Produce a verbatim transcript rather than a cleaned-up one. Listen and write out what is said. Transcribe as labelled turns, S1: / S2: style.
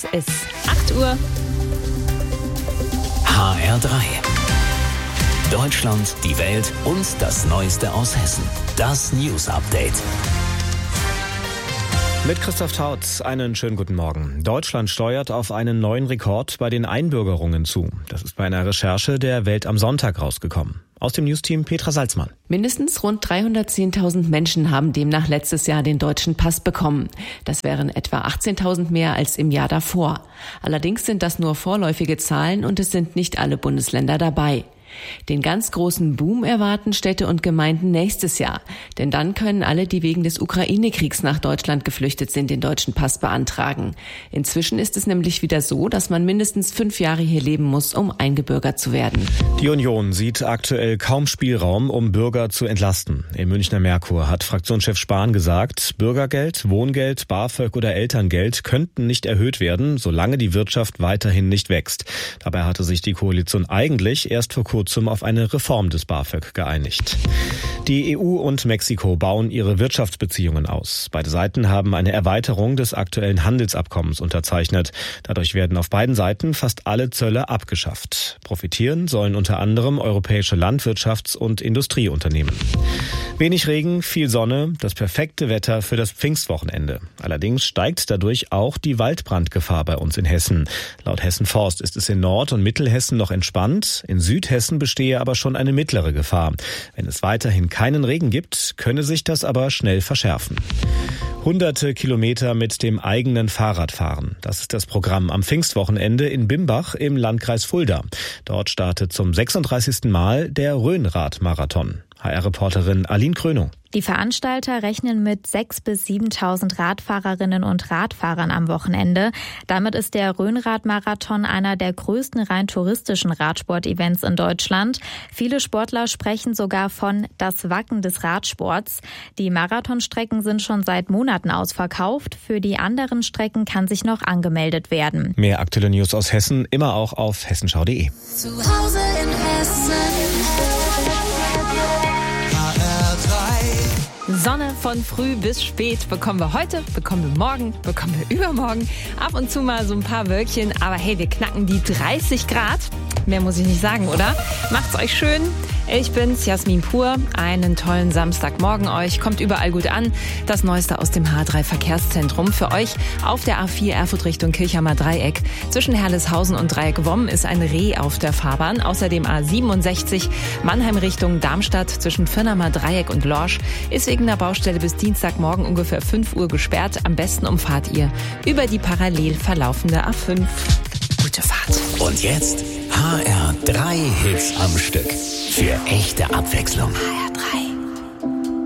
S1: Es ist acht Uhr.
S2: H R drei. Deutschland, die Welt und das Neueste aus Hessen. Das News Update.
S3: Mit Christoph Tautz, einen schönen guten Morgen. Deutschland steuert auf einen neuen Rekord bei den Einbürgerungen zu. Das ist bei einer Recherche der Welt am Sonntag rausgekommen. Aus dem Newsteam Petra Salzmann.
S1: Mindestens rund dreihundertzehntausend Menschen haben demnach letztes Jahr den deutschen Pass bekommen. Das wären etwa achtzehntausend mehr als im Jahr davor. Allerdings sind das nur vorläufige Zahlen und es sind nicht alle Bundesländer dabei. Den ganz großen Boom erwarten Städte und Gemeinden nächstes Jahr. Denn dann können alle, die wegen des Ukraine-Kriegs nach Deutschland geflüchtet sind, den deutschen Pass beantragen. Inzwischen ist es nämlich wieder so, dass man mindestens fünf Jahre hier leben muss, um eingebürgert zu werden.
S3: Die Union sieht aktuell kaum Spielraum, um Bürger zu entlasten. Im Münchner Merkur hat Fraktionschef Spahn gesagt, Bürgergeld, Wohngeld, BAföG oder Elterngeld könnten nicht erhöht werden, solange die Wirtschaft weiterhin nicht wächst. Dabei hatte sich die Koalition eigentlich erst vor kurzem auf eine Reform des BAföG geeinigt. Die E U und Mexiko bauen ihre Wirtschaftsbeziehungen aus. Beide Seiten haben eine Erweiterung des aktuellen Handelsabkommens unterzeichnet. Dadurch werden auf beiden Seiten fast alle Zölle abgeschafft. Profitieren sollen unter anderem europäische Landwirtschafts- und Industrieunternehmen. Wenig Regen, viel Sonne, das perfekte Wetter für das Pfingstwochenende. Allerdings steigt dadurch auch die Waldbrandgefahr bei uns in Hessen. Laut Hessen Forst ist es in Nord- und Mittelhessen noch entspannt. In Südhessen bestehe aber schon eine mittlere Gefahr. Wenn es weiterhin keinen Regen gibt, könne sich das aber schnell verschärfen. Hunderte Kilometer mit dem eigenen Fahrrad fahren. Das ist das Programm am Pfingstwochenende in Bimbach im Landkreis Fulda. Dort startet zum sechsunddreißigsten Mal der Rhönrad-Marathon. H R-Reporterin Aline Krönung.
S4: Die Veranstalter rechnen mit sechstausend bis siebentausend Radfahrerinnen und Radfahrern am Wochenende. Damit ist der Rhönrad-Marathon einer der größten rein touristischen Radsport-Events in Deutschland. Viele Sportler sprechen sogar von das Wacken des Radsports. Die Marathonstrecken sind schon seit Monaten ausverkauft. Für die anderen Strecken kann sich noch angemeldet werden.
S3: Mehr aktuelle News aus Hessen immer auch auf hessenschau punkt de.
S5: Zu Hause in Hessen.
S1: Sonne von früh bis spät bekommen wir heute, bekommen wir morgen, bekommen wir übermorgen. Ab und zu mal so ein paar Wölkchen, aber hey, wir knacken die dreißig Grad. Mehr muss ich nicht sagen, oder? Macht's euch schön. Ich bin's, Jasmin Pur. Einen tollen Samstagmorgen euch. Kommt überall gut an. Das Neueste aus dem H drei Verkehrszentrum. Für euch auf der A vier Erfurt Richtung Kirchheimer Dreieck. Zwischen Herleshausen und Dreieck-Womm ist ein Reh auf der Fahrbahn. Außerdem A siebenundsechzig Mannheim Richtung Darmstadt zwischen Firnamer Dreieck und Lorsch ist wegen der Baustelle bis Dienstagmorgen ungefähr fünf Uhr gesperrt. Am besten umfahrt ihr über die parallel verlaufende A fünf. Gute Fahrt.
S2: Und jetzt H R drei Hits am Stück. Für echte Abwechslung.
S5: H R drei.